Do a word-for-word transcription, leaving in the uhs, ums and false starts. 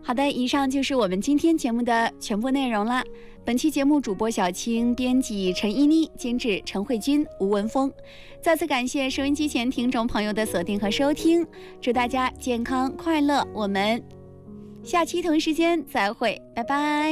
好的，以上就是我们今天节目的全部内容了。本期节目主播小青，编辑陈依妮，监制陈慧君、吴文峰。再次感谢收音机前听众朋友的锁定和收听，祝大家健康快乐，我们下期同一时间再会，拜拜。